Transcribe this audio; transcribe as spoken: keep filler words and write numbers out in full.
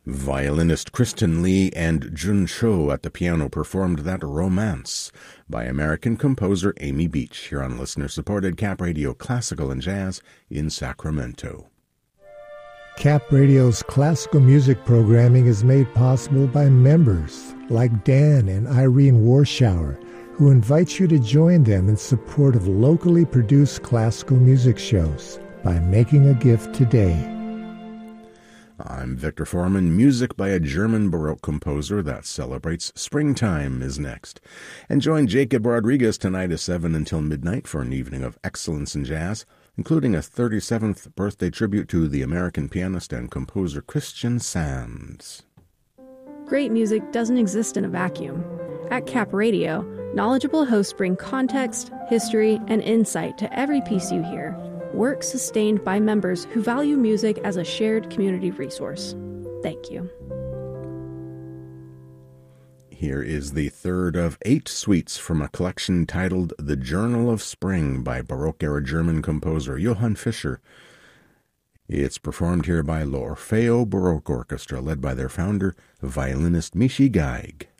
Violinist Kristen Lee and Jun Cho at the piano performed that Romance by American composer Amy Beach here on listener-supported Cap Radio Classical and Jazz in Sacramento. Cap Radio's classical music programming is made possible by members like Dan and Irene Warschauer, who invite you to join them in support of locally produced classical music shows by making a gift today. I'm Victor Foreman. Music by a German Baroque composer that celebrates springtime is next. And join Jacob Rodriguez tonight at seven until midnight for an evening of excellence in jazz, including a thirty-seventh birthday tribute to the American pianist and composer Christian Sands. Great music doesn't exist in a vacuum. At Cap Radio, knowledgeable hosts bring context, history, and insight to every piece you hear. Work sustained by members who value music as a shared community resource. Thank you. Here is the third of eight suites from a collection titled The Journal of Spring by Baroque-era German composer Johann Fischer. It's performed here by L'Orfeo Baroque Orchestra, led by their founder, violinist Michi Geig.